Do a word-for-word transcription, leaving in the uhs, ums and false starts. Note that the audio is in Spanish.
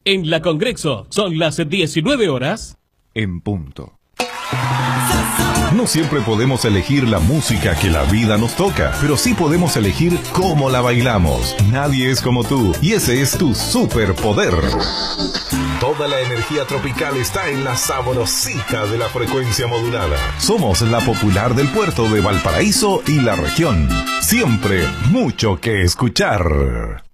En la Congreso son las diecinueve horas. En punto. No siempre podemos elegir la música que la vida nos toca, pero sí podemos elegir cómo la bailamos. Nadie es como tú, y ese es tu superpoder. Toda la energía tropical está en la sabrosita de la frecuencia modulada. Somos la popular del puerto de Valparaíso y la región. Siempre mucho que escuchar.